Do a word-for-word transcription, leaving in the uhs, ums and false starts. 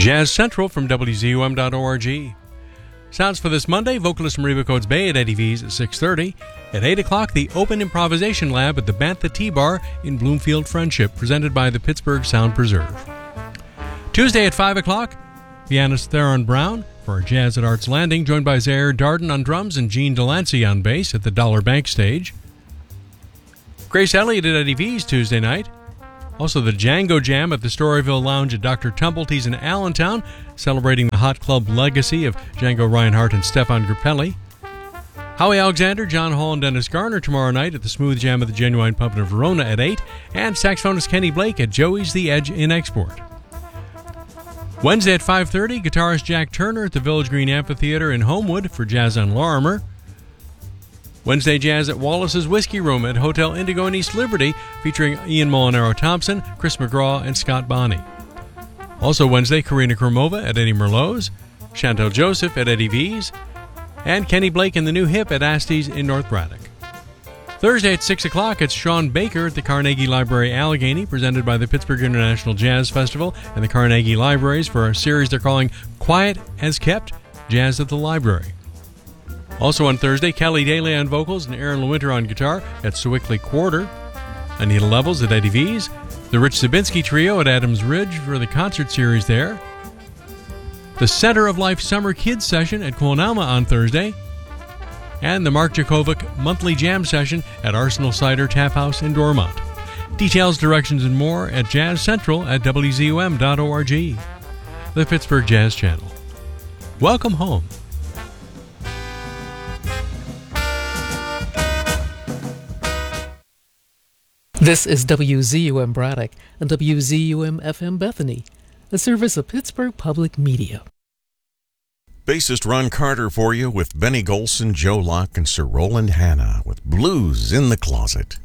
Jazz Central from W Z U M dot org. Sounds for this Monday, vocalist Marie Coates Bay at Eddie V's at six thirty. At eight o'clock, the Open Improvisation Lab at the Bantha Tea-Bar in Bloomfield Friendship, presented by the Pittsburgh Sound Preserve. Tuesday at five o'clock, pianist Theron Brown for Jazz at Arts Landing, joined by Zaire Darden on drums and Gene Delancey on bass at the Dollar Bank stage. Grace Elliott at Eddie V's Tuesday night. Also the Django Jam at the Storyville Lounge at Doctor Tumblety's in Allentown, celebrating the Hot Club legacy of Django Reinhardt and Stefan Grappelli. Howie Alexander, John Hall, and Dennis Garner tomorrow night at the Smooth Jam at the Genuine Pumpkin of Verona at eight, and saxophonist Kenny Blake at Joey's The Edge in Export. Wednesday at five thirty, guitarist Jack Turner at the Village Green Amphitheater in Homewood for Jazz on Lorimer. Wednesday Jazz at Wallace's Whiskey Room at Hotel Indigo in East Liberty, featuring Ian Molinaro Thompson, Chris McGraw, and Scott Bonney. Also Wednesday, Karina Krumova at Eddie Merlot's, Chantel Joseph at Eddie V's, and Kenny Blake and the New Hip at Asti's in North Braddock. Thursday at six o'clock, it's Sean Baker at the Carnegie Library Allegheny, presented by the Pittsburgh International Jazz Festival and the Carnegie Libraries for a series they're calling Quiet as Kept, Jazz at the Library. Also on Thursday, Kelly Daly on vocals and Aaron Lewinter on guitar at Sewickley Quarter. Anita Levels at Eddie V's. The Rich Zabinski Trio at Adams Ridge for the concert series there. The Center of Life Summer Kids Session at Quonalma on Thursday. And the Mark Jakovic Monthly Jam Session at Arsenal Cider Tap House in Dormont. Details, directions, and more at Jazz Central at W Z U M dot org. The Pittsburgh Jazz Channel. Welcome home. This is W Z U M Braddock and W Z U M F M Bethany, a service of Pittsburgh Public Media. Bassist Ron Carter for you with Benny Golson, Joe Locke, and Sir Roland Hanna with Blues in the Closet.